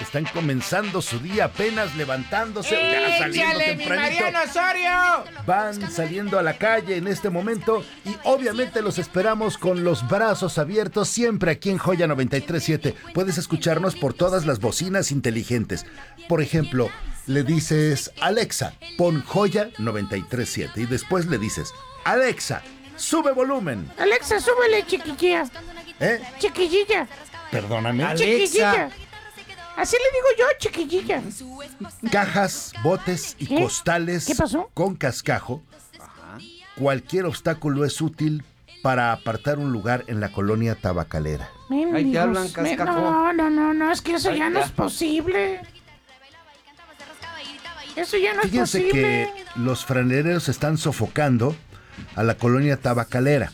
están comenzando su día apenas levantándose, ya saliendo tempranito. Mariano Osorio! Van saliendo a la calle en este momento y obviamente los esperamos con los brazos abiertos siempre aquí en Joya 93.7. Puedes escucharnos por todas las bocinas inteligentes. Por ejemplo, le dices, Alexa, pon Joya 93.7 y después le dices, Alexa, sube volumen. Alexa, súbele, chiquillilla. Chiquillilla. Perdóname. Alexa. Chiquillilla. Así le digo yo, chiquillilla. Cajas, botes y costales. ¿Qué pasó? Con cascajo. Cualquier obstáculo es útil para apartar un lugar en la colonia tabacalera. Ahí te hablan, cascajo. No, es que eso ya no es posible. Eso ya no Fíjense es posible. que los franeleros están sofocando a la colonia tabacalera.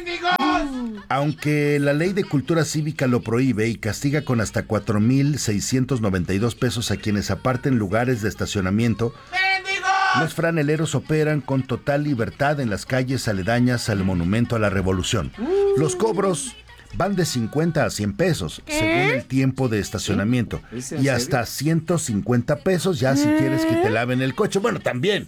Aunque la ley de cultura cívica lo prohíbe y castiga con hasta 4,692 pesos a quienes aparten lugares de estacionamiento, los franeleros operan con total libertad en las calles aledañas al Monumento a la Revolución. Los cobros van de 50 a 100 pesos, según el tiempo de estacionamiento, y hasta 150 pesos ya si quieres que te laven el coche. Bueno, también.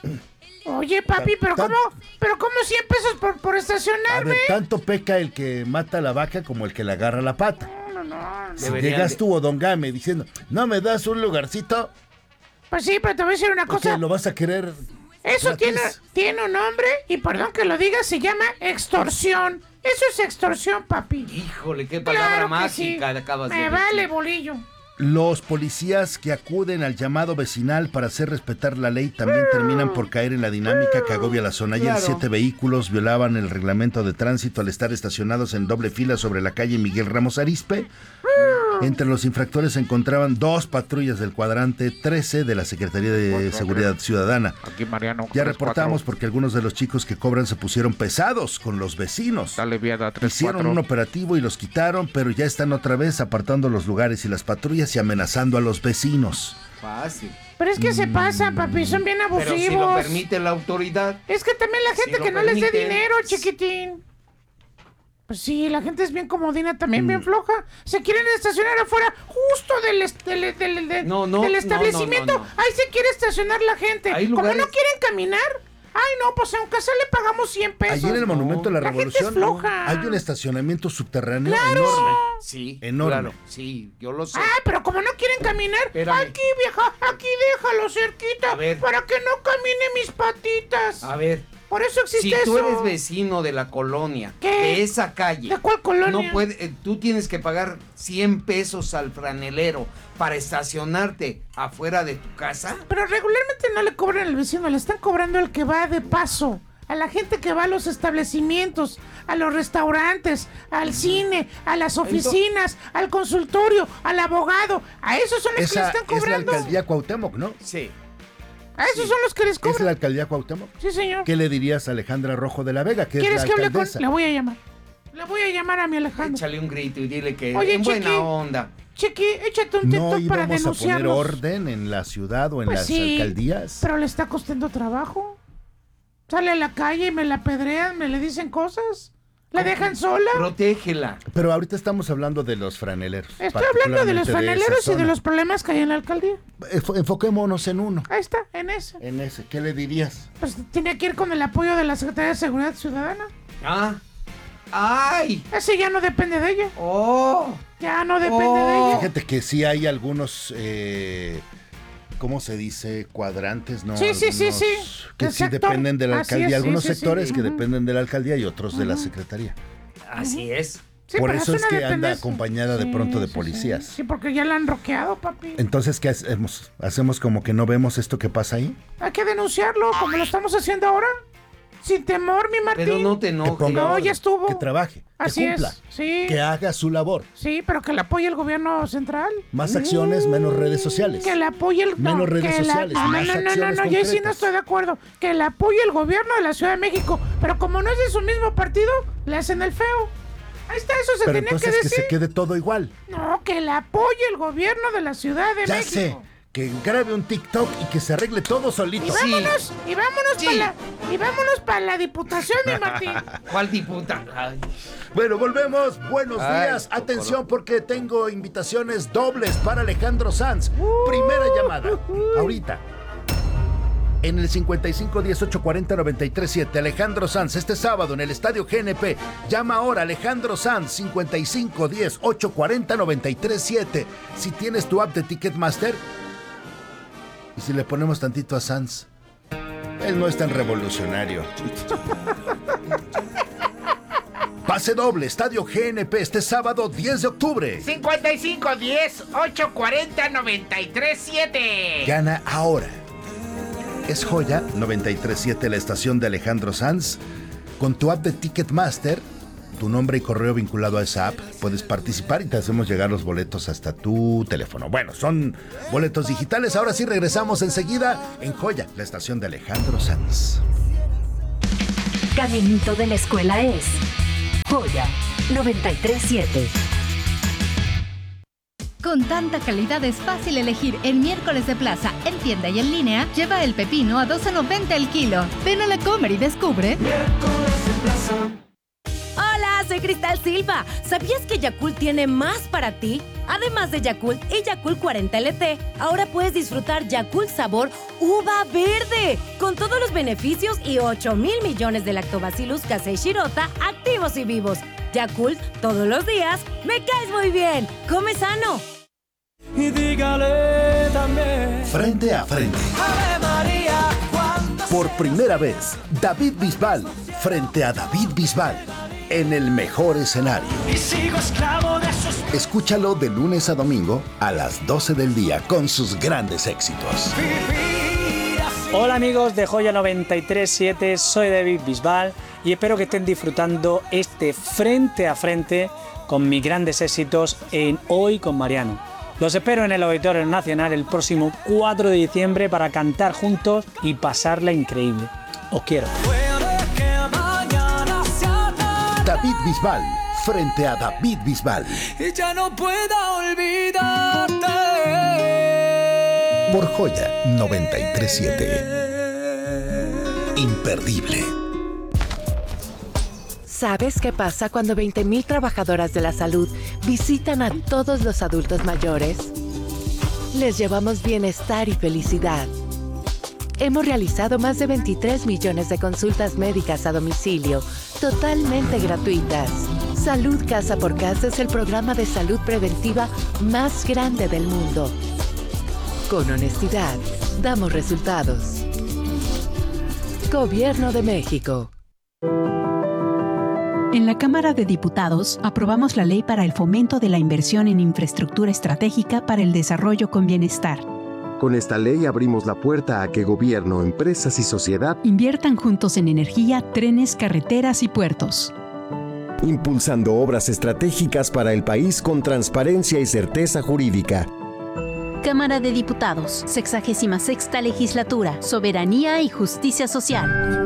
Oye, papi, ¿pero cómo 100 pesos por estacionarme? A ver, tanto peca el que mata a la vaca como el que le agarra la pata. No. Si llegas tú o Don Game diciendo, ¿no me das un lugarcito? Pues sí, pero te voy a decir una cosa. ¿Lo vas a querer? Eso gratis? tiene un nombre, y perdón que lo diga, se llama extorsión. Eso es extorsión, papi. Híjole, qué palabra Claro que mágica sí. acabas de Me decir. vale, bolillo. Los policías que acuden al llamado vecinal para hacer respetar la ley también terminan por caer en la dinámica que agobia la zona. Ayer 7 vehículos violaban el reglamento de tránsito al estar estacionados en doble fila sobre la calle Miguel Ramos Arizpe. Entre los infractores se encontraban 2 patrullas del cuadrante 13 de la Secretaría de Seguridad Ciudadana. Aquí Mariano. Ya reportamos porque algunos de los chicos que cobran se pusieron pesados con los vecinos. Dale, viada, 3, Hicieron 4. un operativo y los quitaron, pero ya están otra vez apartando los lugares y las patrullas y amenazando a los vecinos. Fácil. Pero es que se pasa, papi, son bien abusivos. Pero si lo permite la autoridad. Es que también la gente Si que lo no les dé permiten. dinero, chiquitín. Pues sí, la gente es bien comodina, también bien floja. Se quieren estacionar afuera justo del establecimiento. no. Ahí se quiere estacionar la gente. Hay Como lugares- no quieren caminar, ay no, pues aunque sea le pagamos 100 pesos. Allí en el Monumento a la La gente Revolución es floja. hay un estacionamiento subterráneo ¡Claro! enorme. Sí, Enorme. claro. Sí, yo lo sé. Ah, pero como no quieren caminar, Espérame. aquí vieja, aquí déjalo cerquita A ver. para que no camine mis patitas. A ver, Por eso existe si eso. tú eres vecino de la colonia, ¿Qué? de esa calle, ¿De cuál colonia? no puede, tú tienes que pagar 100 pesos al franelero para estacionarte afuera de tu casa. Pero regularmente no le cobran al vecino, le están cobrando al que va de paso. A la gente que va a los establecimientos, a los restaurantes, al cine, a las oficinas, al consultorio, al abogado. A esos son los que le Esa están es la cobrando. alcaldía Cuauhtémoc, ¿no? Sí. A esos son los que les ¿Es la cobran. alcaldía Cuauhtémoc? Sí, señor. ¿Qué le dirías a Alejandra Rojo de la Vega, que es ¿Quieres la que hable con? alcaldesa? La voy a llamar. Le voy a llamar a mi Alejandro. Échale un grito y dile que Oye, en buena Chiqui. onda. Chiqui, échate un ¿No TikTok para íbamos a poner denunciarlos. orden en la ciudad o en Pues las sí, alcaldías? pero le está costando trabajo. Sale a la calle y me la pedrean, me le dicen cosas. ¿La dejan sola? Protégela. Pero ahorita estamos hablando de los franeleros. Estoy hablando de los particularmente franeleros esa y de zona. los problemas que hay en la alcaldía. Enfoquémonos en uno. Ahí está, en ese. En ese, ¿qué le dirías? Pues tiene que ir con el apoyo de la Secretaría de Seguridad Ciudadana. Ah. ¡Ay! Ese ya no depende de ella. ¡Oh! Ya no depende de ella. Fíjate que sí hay algunos, ¿cómo se dice? Cuadrantes, ¿no? Sí, sí, sí, Algunos sí. que Del sí sector. dependen de la Así alcaldía. es, sí, Algunos sí, sí. sectores que Ujú. dependen de la alcaldía y otros de la secretaría. Así es. Sí, Por pero eso es una que anda dependencia. acompañada de pronto de policías. Sí, porque ya la han roqueado, papi. Entonces, ¿qué hacemos? ¿Hacemos como que no vemos esto que pasa ahí? Hay que denunciarlo, como lo estamos haciendo ahora. Sin temor, mi Martín. Pero no te Que enojes. ponga No, orden, ya estuvo. que trabaje, Así que cumpla, es, sí. que haga su labor. Sí, pero que le apoye el gobierno central. Más acciones, menos redes sociales. Que le apoye el... Menos redes que sociales, No, más no, no, no, acciones no, yo sí no concretas. estoy de acuerdo. Que le apoye el gobierno de la Ciudad de México. Pero como no es de su mismo partido, le hacen el feo. Ahí está, eso se Pero tenía que entonces que decir. se quede todo igual. No, que le apoye el gobierno de la Ciudad de Ya México. sé, que grabe un TikTok y que se arregle todo solito. Y vámonos para la diputación, mi Martín. ¿Cuál diputa? Ay. Bueno, volvemos. Buenos días. Atención, porque tengo invitaciones dobles para Alejandro Sanz. Primera llamada. Ahorita. En el 55-10-840-937, Alejandro Sanz, este sábado en el Estadio GNP. Llama ahora, Alejandro Sanz, 55-10-840-937. Si tienes tu app de Ticketmaster, y si le ponemos tantito a Sanz, él no es tan revolucionario. Pase doble, Estadio GNP, este sábado 10 de octubre. 55-10-840-937. Gana ahora. Es Joya 937, la estación de Alejandro Sanz. Con tu app de Ticketmaster, tu nombre y correo vinculado a esa app, puedes participar y te hacemos llegar los boletos hasta tu teléfono. Bueno, son boletos digitales. Ahora sí regresamos enseguida en Joya, la estación de Alejandro Sanz. Caminito de la escuela es Joya 937. Con tanta calidad es fácil elegir el miércoles de plaza en tienda y en línea. Lleva el pepino a $12.90 el kilo. Ven a la Comer y descubre. Miércoles de plaza. Hola, soy Cristal Silva. ¿Sabías que Yakult tiene más para ti? Además de Yakult y Yakult 40 LT, ahora puedes disfrutar Yakult sabor uva verde, con todos los beneficios y 8,000 millones de lactobacillus casei shirota activos y vivos. Yakult, todos los días, me caes muy bien. Come sano. Y dígale también. Frente a frente. Ave María, por primera vez, David Bisbal frente a David Bisbal en el mejor escenario. y sigo esclavo de sus Escúchalo de lunes a domingo a las 12 del día con sus grandes éxitos. vivir así. Hola amigos de Joya 93.7, soy David Bisbal y espero que estén disfrutando este frente a frente con mis grandes éxitos en Hoy con Mariano. Los espero en el Auditorio Nacional el próximo 4 de diciembre para cantar juntos y pasarla increíble. Os quiero. Puede que mañana sea tarde David Bisbal frente a David Bisbal y ya no pueda olvidarte. por Joya 93.7. Imperdible. ¿Sabes qué pasa cuando 20,000 trabajadoras de la salud visitan a todos los adultos mayores? Les llevamos bienestar y felicidad. Hemos realizado más de 23 millones de consultas médicas a domicilio, totalmente gratuitas. Salud Casa por Casa es el programa de salud preventiva más grande del mundo. Con honestidad, damos resultados. Gobierno de México. En la Cámara de Diputados aprobamos la Ley para el Fomento de la Inversión en Infraestructura Estratégica para el Desarrollo con Bienestar. Con esta ley abrimos la puerta a que gobierno, empresas y sociedad inviertan juntos en energía, trenes, carreteras y puertos. impulsando obras estratégicas para el país con transparencia y certeza jurídica. Cámara de Diputados, 66ª Legislatura, Soberanía y Justicia Social.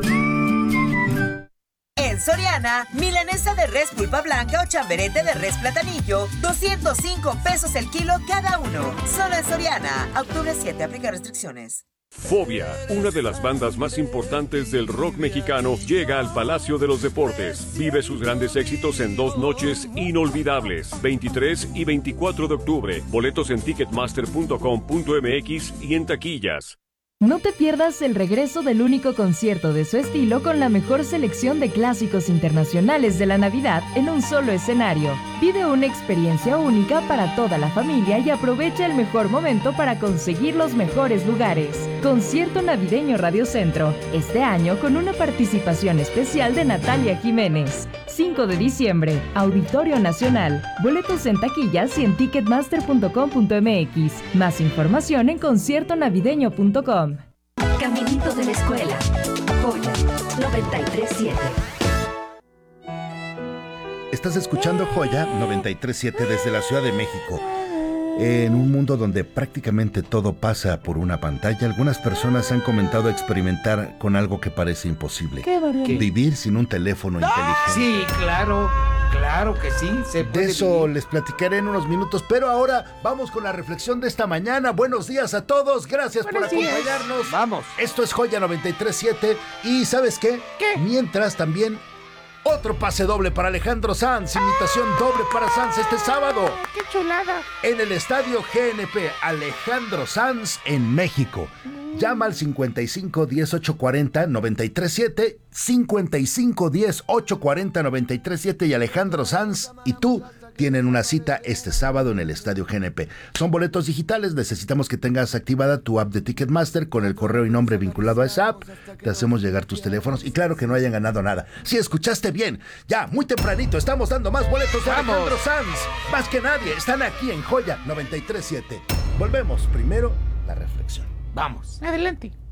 En Soriana, milanesa de res pulpa blanca o chamberete de res platanillo, 205 pesos el kilo cada uno. Solo en Soriana. Octubre 7, aplica restricciones. Fobia, una de las bandas más importantes del rock mexicano, llega al Palacio de los Deportes. Vive sus grandes éxitos en 2 noches inolvidables, 23 y 24 de octubre. Boletos en ticketmaster.com.mx y en taquillas. No te pierdas el regreso del único concierto de su estilo con la mejor selección de clásicos internacionales de la Navidad en un solo escenario. Vive una experiencia única para toda la familia y aprovecha el mejor momento para conseguir los mejores lugares. Concierto navideño Radio Centro, este año con una participación especial de Natalia Jiménez. 5 de diciembre, Auditorio Nacional. Boletos en taquillas y en ticketmaster.com.mx. Más información en conciertonavideño.com. Caminito de la escuela. Joya 93.7. Estás escuchando Joya 93.7 desde la Ciudad de México. En un mundo donde prácticamente todo pasa por una pantalla, algunas personas han comentado experimentar con algo que parece imposible. ¿Qué, Mariano? Vivir sin un teléfono inteligente. Sí, claro que sí. Se puede De eso vivir. les platicaré en unos minutos, pero ahora vamos con la reflexión de esta mañana. Buenos días a todos, gracias por acompañarnos. Vamos. Esto es Joya 93.7 y ¿sabes qué? Mientras también otro pase doble para Alejandro Sanz, invitación doble para Sanz este sábado ¡Qué chulada! en el Estadio GNP. Alejandro Sanz en México. Llama al 55 10 840 937, 55 10 840 937 y Alejandro Sanz y tú tienen una cita este sábado en el Estadio GNP. Son boletos digitales, necesitamos que tengas activada tu app de Ticketmaster con el correo y nombre vinculado a esa app. Te hacemos llegar tus teléfonos y claro que no hayan ganado nada. Si escuchaste bien, ya muy tempranito estamos dando más boletos de Alejandro Sanz. Más que nadie, están aquí en Joya 93.7. Volvemos, primero la reflexión. Vamos. Adelante.